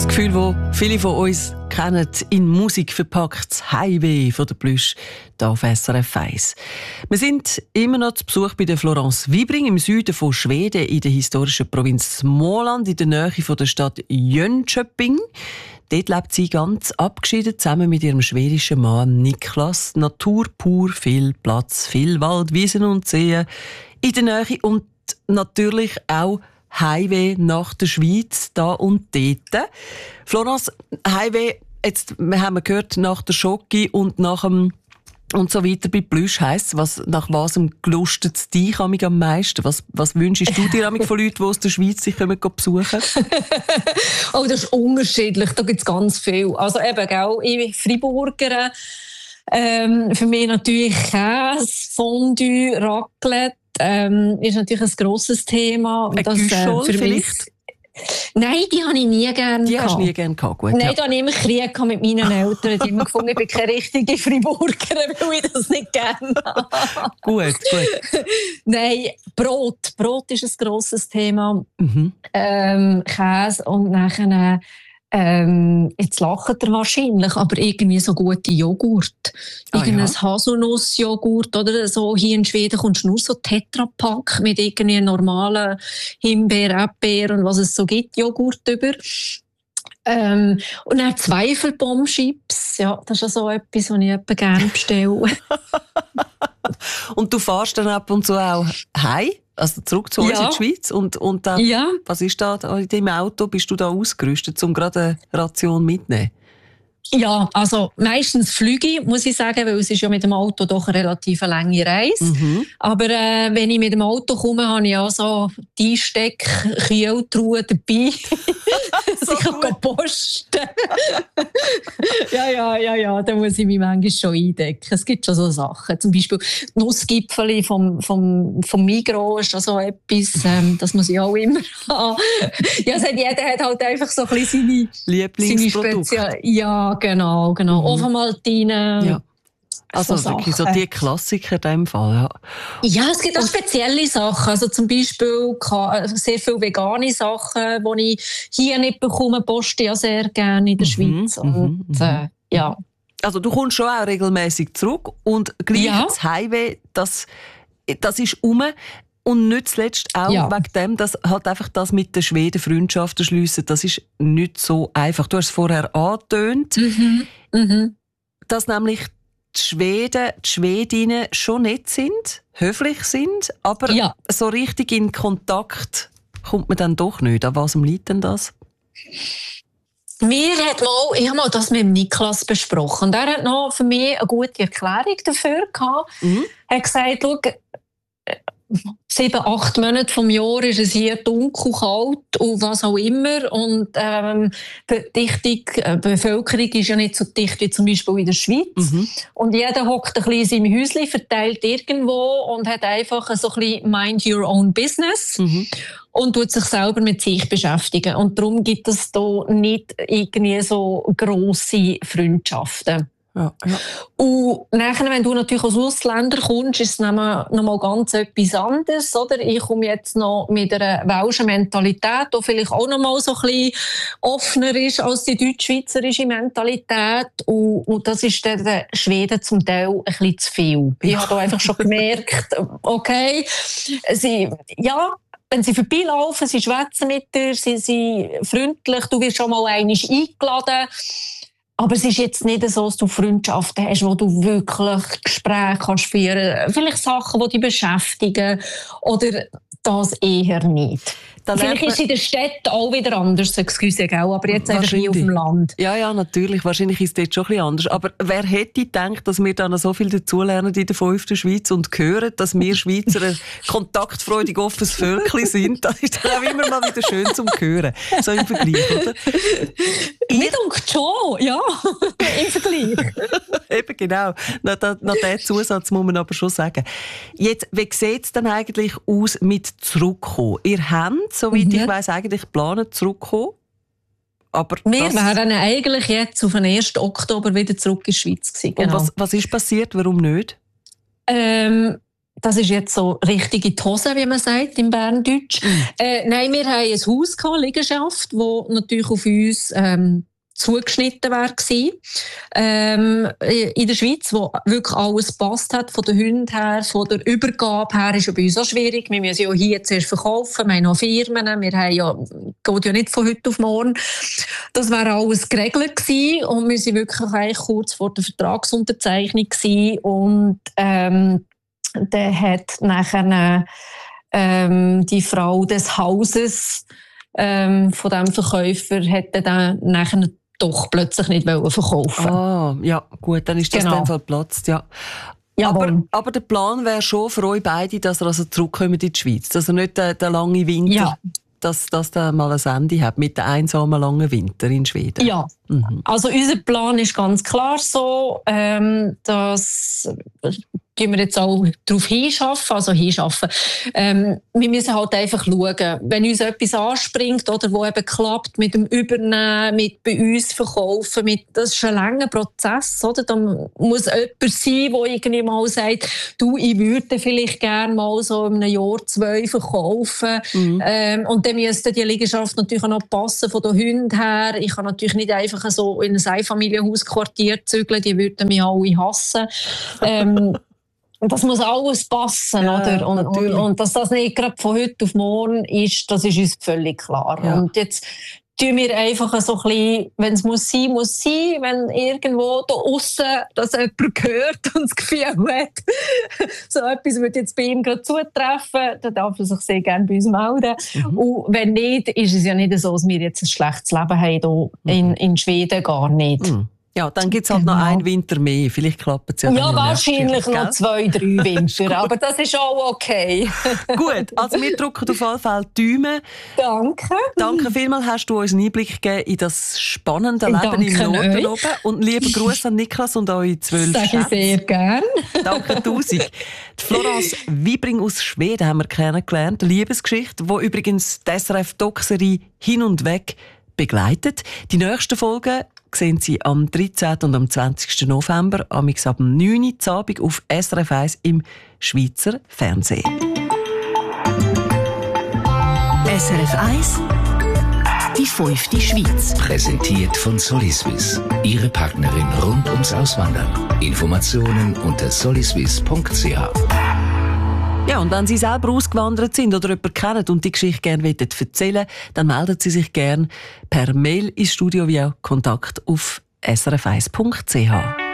Das Gefühl, das viele von uns kennen, in Musik verpackt, das Heimweh von der Plüsch, hier auf SRF 1. Wir sind immer noch zu Besuch bei der Florence Wibring im Süden von Schweden, in der historischen Provinz Småland, in der Nähe von der Stadt Jönköping. Dort lebt sie ganz abgeschieden, zusammen mit ihrem schwedischen Mann Niklas. Natur pur, viel Platz, viel Wald, Wiesen und Seen in der Nähe und natürlich auch Heimweh nach der Schweiz, da und dort. Florence, Heimweh, jetzt haben wir gehört, nach der Schoki und nach dem und so weiter bei Plüsch heisst, nach was gelustet es dich am meisten? Was wünschst du dir von Leuten, die aus der Schweiz sich besuchen? Oh, das ist unterschiedlich, da gibt es ganz viel. Also eben, auch ich Freiburger, für mich natürlich Käse, Fondue, Raclette, ist natürlich ein grosses Thema. Und das, Guichol für vielleicht? Nein, die habe ich nie gerne gehabt. Die hast du nie gerne gehabt, gut. Nein, ja. da habe ich immer Krieg mit meinen Eltern. Die haben immer gefunden, ich bin keine richtige Freiburger, weil ich das nicht gerne habe. Gut. Nein, Brot. Brot ist ein grosses Thema. Mhm. Käse und nachher, jetzt lacht ihr wahrscheinlich, aber irgendwie so gute Joghurt. Irgendein Haselnussjoghurt oder so. Hier in Schweden kommst du nur so Tetrapack mit irgendwie normalen Himbeer, Erdbeer und was es so gibt, Joghurt über. Und dann Zweifelbombchips. Ja, das ist ja so etwas, was ich etwa gerne bestelle. Und du fährst dann ab und zu auch heim? Also zurück zu uns in die Schweiz? Und dann, was ist da in deinem Auto? Bist du da ausgerüstet, um gerade eine Ration mitzunehmen? Ja, also meistens fliege ich, muss ich sagen, weil es ist ja mit dem Auto doch eine relativ lange Reise. Mhm. Aber wenn ich mit dem Auto komme, habe ich auch so die Einsteck-Kühltruhe dabei. Ich kann posten. Ja, da muss ich mich manchmal schon eindecken. Es gibt schon so Sachen. Zum Beispiel Nussgipfeli vom Migros ist so etwas, das muss ich auch immer haben. Ja, jeder hat halt einfach so ein bisschen seine Lieblingsprodukte. Ja, genau. Ovomaltine. Ja. Also so wirklich so die Klassiker in dem Fall, ja. Ja, es gibt auch spezielle Sachen. Also zum Beispiel sehr viele vegane Sachen, die ich hier nicht bekomme, poste ja sehr gerne in der Schweiz. Und, ja. Also du kommst schon auch regelmäßig zurück und gleich das Heimweh, das ist rum. Und nicht zuletzt auch wegen dem, dass halt einfach das mit den Schweden Freundschaften schliessen, das ist nicht so einfach. Du hast es vorher angetönt, dass nämlich die Schweden, die Schwedinnen schon nett sind, höflich sind, aber so richtig in Kontakt kommt man dann doch nicht. An was liegt denn das? Ich habe mal das mit dem Niklas besprochen. Der hat noch für mich eine gute Erklärung dafür gehabt. Er hat gesagt, schau, 7-8 Monate vom Jahr ist es hier dunkel, kalt und was auch immer. Und die Bevölkerung ist ja nicht so dicht wie zum Beispiel in der Schweiz. Und jeder hockt ein bisschen in seinem Häuschen, verteilt irgendwo und hat einfach so ein bisschen mind your own business. Und tut sich selber mit sich beschäftigen. Und darum gibt es da nicht irgendwie so grosse Freundschaften. Ja. Und nachher, wenn du natürlich als Ausländer kommst, ist es noch mal ganz etwas anderes, oder? Ich komme jetzt noch mit einer welschen Mentalität, die vielleicht auch noch mal so ein bisschen offener ist als die deutsch-schweizerische Mentalität. Und das ist den Schweden zum Teil ein bisschen zu viel. Ich habe da einfach schon gemerkt, okay, wenn sie vorbeilaufen, sie schwätzen mit dir, sie sind freundlich, du wirst schon mal einmal eingeladen. Aber es ist jetzt nicht so, dass du Freundschaften hast, wo du wirklich Gespräche kannst führen. Vielleicht Sachen, die dich beschäftigen. Oder das eher nicht. Vielleicht ist es in der Stadt auch wieder anders, excuse, aber jetzt einfach hier auf dem Land. Ja, natürlich. Wahrscheinlich ist es dort schon ein bisschen anders. Aber wer hätte gedacht, dass wir da noch so viel dazulernen in der 5. Schweiz und hören, dass wir Schweizer ein kontaktfreudig offenes Völkchen sind? Das ist dann auch immer mal wieder schön zum Hören. So im Vergleich, oder? Ich denke schon, ja. Im Vergleich. Eben, genau. Nach diesen Zusatz muss man aber schon sagen. Jetzt, wie sieht es denn eigentlich aus mit zurückkommen? Ihr habt, soweit ich weiss, eigentlich geplant zurückkommen. Aber wir wären eigentlich jetzt auf den 1. Oktober wieder zurück in die Schweiz gewesen. Genau. Und was ist passiert? Warum nicht? das ist jetzt so richtig in die Hose, wie man sagt, im Berndeutsch. Nein, wir haben ein Haus gehabt, Liegenschaft, wo natürlich auf uns zugeschnitten war. In der Schweiz, wo wirklich alles gepasst hat, von den Hunden her, von der Übergabe her, ist ja bei uns auch schwierig. Wir müssen ja hier zuerst verkaufen, wir haben noch Firmen, wir haben ja, geht ja nicht von heute auf morgen. Das wäre alles geregelt gewesen und wir sind wirklich eigentlich kurz vor der Vertragsunterzeichnung gewesen und der hat nachher die Frau des Hauses von dem Verkäufer hätte dann nachher doch plötzlich nicht verkaufen. Ah, ja, gut, dann ist das in dem Fall geplatzt, ja. Aber der Plan wäre schon für euch beide, dass ihr also zurückkommt in die Schweiz, dass ihr nicht den langen Winter, dass da mal ein Ende hat mit dem einsamen langen Winter in Schweden. Ja, also unser Plan ist ganz klar so, dass wir jetzt auch darauf hinschaffen. Wir müssen halt einfach schauen, wenn uns etwas anspringt oder wo eben klappt mit dem Übernehmen, mit bei uns verkaufen, das ist ein langer Prozess, oder? Da muss jemand sein, der irgendwie mal sagt, du, ich würde vielleicht gerne mal so in einem Jahr 2 verkaufen. Und dann müsste die Liegenschaft natürlich auch noch passen von den Hunden her. Ich kann natürlich nicht einfach so in ein Einfamilienhausquartier zügeln, die würden mich alle hassen. Das muss alles passen, oder? Und dass das nicht gerade von heute auf morgen ist, das ist uns völlig klar. Ja. Und jetzt tun wir einfach so ein bisschen, wenn es muss sein. Wenn irgendwo da aussen das jemand hört und das Gefühl hat, so etwas würde jetzt bei ihm gerade zutreffen, dann darf er sich sehr gerne bei uns melden. Und wenn nicht, ist es ja nicht so, dass wir jetzt ein schlechtes Leben haben hier in Schweden, gar nicht. Ja, dann gibt es halt noch einen Winter mehr. Vielleicht klappt es ja dann. Ja, wahrscheinlich noch 2, 3 Winter. Aber das ist auch okay. Gut, also wir drücken auf jeden Fall die Daumen. Danke. Danke vielmals, hast du uns einen Einblick gegeben in das spannende Leben im Norden oben. Und lieben Gruß an Niklas und eure 12 Schätze. Sag ich sehr gern. Danke tausend. Die Florence Wiebring aus Schweden haben wir kennengelernt. Eine Liebesgeschichte, die übrigens die SRF-Doc-Serie hin und weg begleitet. Die nächsten Folgen sehen Sie am 13. und am 20. November, amigs ab 9 Uhr Abend auf SRF 1 im Schweizer Fernsehen. SRF 1, die 5. Schweiz. Präsentiert von Soliswiss. Ihre Partnerin rund ums Auswandern. Informationen unter soliswiss.ch. Ja, und wenn Sie selber ausgewandert sind oder jemanden kennen und die Geschichte gerne erzählen wollen, dann melden Sie sich gerne per Mail ins Studio via Kontakt auf srf1.ch.